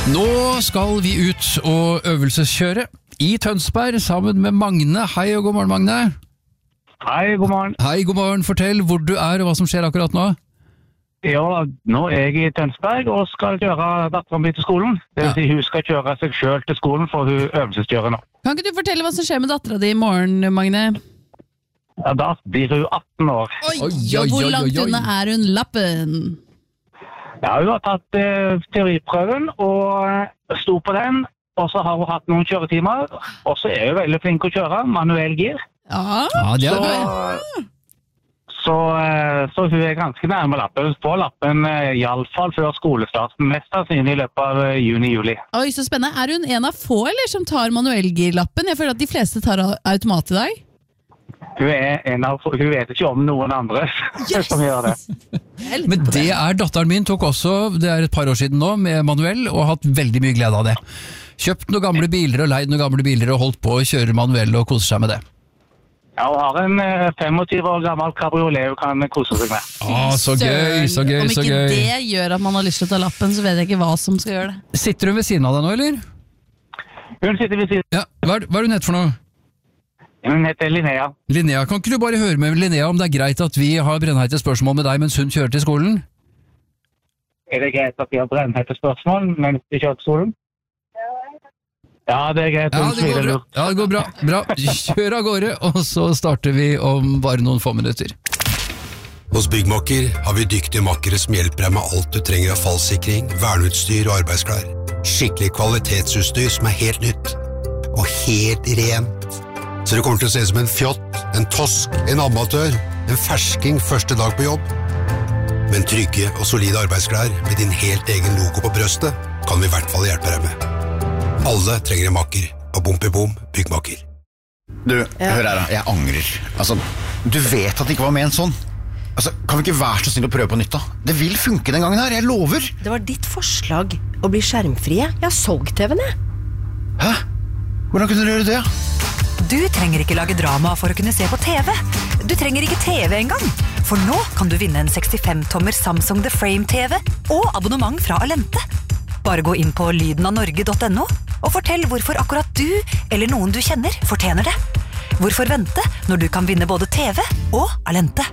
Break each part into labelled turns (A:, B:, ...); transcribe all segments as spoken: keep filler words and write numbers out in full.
A: Nå skal vi ut og øvelseskjøre i Tønsberg sammen med Magne. Hei og god morgen, Magne.
B: Hei, god morgen.
A: Hei, god morgen. Fortell hvor du er og hva som skjer akkurat nå.
B: Ja, nå er jeg i Tønsberg og skal kjøre datteren min til skolen. Det vil si hun skal kjøre seg selv til skolen for hun øvelseskjører nå.
C: Kan ikke du fortelle hva som skjer med datteren din i morgen, Magne?
B: Ja, da blir hun atten år.
C: Oi, oi, oi, oi, hvor langt unna er hun lappen?
B: Ja, hun har tatt eh, teoriprøven og eh, sto på den, og så har hun hatt noen kjøretimer, og så er hun veldig flink å kjøre, manuell gir.
C: Ja,
A: ja det er
B: så,
A: bra.
B: Så, eh, så hun er ganske nærme lappen. Hun får lappen eh, i alle fall før skolestarten, mest sannsynlig i løpet av eh, juni-juli.
C: Oi, så spennende. Er hun en av få eller som tar manuellgirlappen? Jeg føler at de fleste tar automat i dag.
B: Hun, er en av, hun vet ikke om noen andre yes! som gjør det.
A: Men det er datteren min tok også, det er et par år siden nå, med manuell, og hatt veldig mye glede av det. Kjøpt noen gamle biler og leid noen gamle biler og holdt på å kjøre manuell og kose seg med det.
B: Ja, hun har en eh, femogtyve år gammel kabriolet hun kan kose seg med.
A: Ah, så gøy, så gøy, så gøy.
C: Om ikke det gjør at man har lyst til å ta lappen, så vet jeg ikke hva som skal gjøre det.
A: Sitter hun ved siden av deg nå, eller?
B: Hun sitter ved siden.
A: Ja, hva er, hva er hun hett for noe?
B: Hun heter Linnea.
A: Linnea, kan ikke du bare høre med Linnea om det er greit at vi har brennheite spørsmål med deg mens hun kjører til skolen?
B: Er det greit at vi har brennheite spørsmål mens vi kjører til skolen? Ja, det er greit.
A: Ja, det går bra. Ja, det går bra. Bra. Kjør av gårde, og så starter vi om bare noen få minutter.
D: Hos Byggmakker har vi dyktige makkere som hjelper deg med alt du trenger av fallsikring, verneutstyr og arbeidsklær. Skikkelig kvalitetsutstyr som er helt nytt. Og helt rent. Så det kommer til å se som en fjott, en tosk, en amatør, en fersking første dag på jobb. Men trygge og solide arbeidsklær med din helt egen logo på brøstet kan vi i hvert fall hjelpe deg med. Alle trenger en makker, og bom i bom, Byggmakker.
E: Du, ja. Hør her da, jeg angrer. Altså, du vet at det ikke var ment sånn. Altså, kan vi ikke være så snill å prøve på nytt da? Det vil funke den gangen her, jeg lover.
F: Det var ditt forslag å bli skjermfrie. Jeg har solgt T V-en, jeg.
E: Hæ? Hvordan kunne du gjøre det?
G: Du trenger ikke lage drama for å kunne se på T V. Du trenger ikke T V engang. For nå kan du vinne en sekstifem tommer Samsung The Frame T V og abonnement fra Alente. Bare gå inn på lyden av norge punktum no og fortell hvorfor akkurat du eller noen du kjenner fortjener det. Hvorfor vente når du kan vinne både T V og Alente?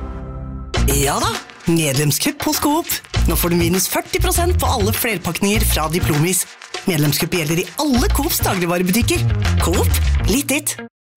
H: Ja da, medlemskupp hos Coop. Nå får du minus førti prosent på alle flerpakninger fra Diplomis. Medlemskupp gjelder i alle Coops dagligvarebutikker. Coop, litt ditt.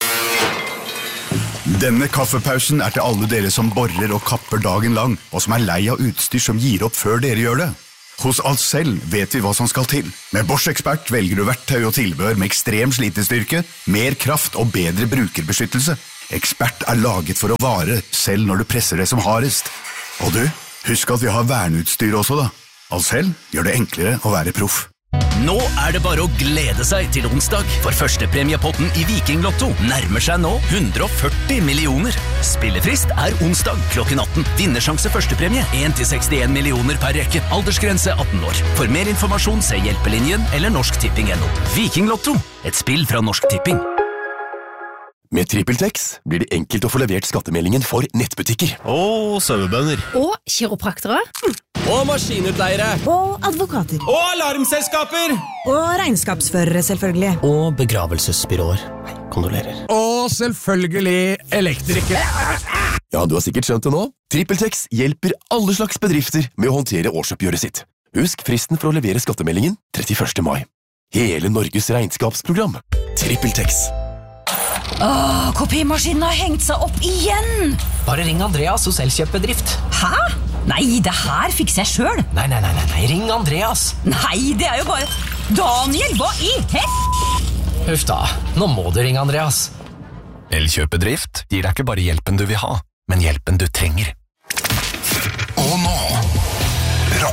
I: Denne kaffepausen er til alle dere som borer og kapper dagen lang, og som er lei av utstyr som gir opp før dere gjør det. Hos Ahlsell vet vi hva som skal til. Med Bosch Expert velger du verktøy og tilbehør med ekstrem slitestyrke, mer kraft og bedre brukerbeskyttelse. Expert er laget for å vare, selv når du presser det som hardest. Og du, husk at vi har verneutstyr også da. Ahlsell gjør det enklere å være proff.
J: Nå er det bare å glede seg til onsdag, for førstepremiepotten i Viking Lotto nærmer seg nå hundre og førti millioner. Spillefrist er onsdag klokken atten. Vinnersjanse førstepremie en til sekstien millioner per rekke. Aldersgrense atten år. For mer informasjon se Hjelpelinjen eller Norsk Tipping punktum no. Viking Lotto, et spill fra Norsk Tipping.
K: Med TrippelTex blir det enkelt å få levert skattemeldingen for nettbutikker.
L: Og sauebønder.
F: Og kiropraktere.
L: Og maskinutleiere.
F: Og advokater.
L: Og alarmselskaper.
F: Og regnskapsførere, selvfølgelig.
M: Og begravelsesbyråer. Hei, kondolerer.
N: Og selvfølgelig elektrikere.
K: Ja, du har sikkert skjønt det nå. TrippelTex hjelper alle slags bedrifter med å håndtere årsoppgjøret sitt. Husk fristen for å levere skattemeldingen trettiførste mai. Hele Norges regnskapsprogram. TrippelTex.
G: Åh, kopimaskinen har hengt seg opp igjen!
M: Bare ring Andreas hos Elkjøp-bedrift.
G: Hæ? Nei, det her fikser jeg selv.
M: Nei, nei, nei, nei, ring Andreas.
G: Nei, det er jo bare... Daniel, hva i hett?
M: Huff da, nå må du ringe Andreas.
K: Elkjøp-bedrift gir deg ikke bare hjelpen du vil ha, men hjelpen du trenger.
D: Og nå,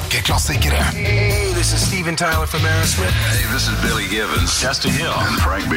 D: rockeklassikere.
O: Hey, this is Steven Tyler from Aerosmith.
P: Hey, this is Billy Gibbons.
O: Chester Hill.
P: And Frank B.